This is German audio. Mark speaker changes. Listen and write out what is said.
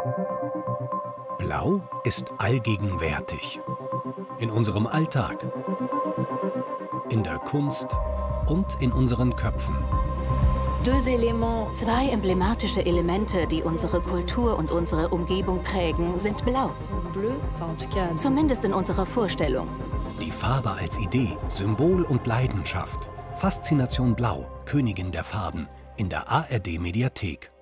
Speaker 1: Blau ist allgegenwärtig. In unserem Alltag, in der Kunst und in unseren Köpfen.
Speaker 2: Zwei emblematische Elemente, die unsere Kultur und unsere Umgebung prägen, sind blau. Zumindest in unserer Vorstellung.
Speaker 1: Die Farbe als Idee, Symbol und Leidenschaft. Faszination Blau, Königin der Farben, in der ARD Mediathek.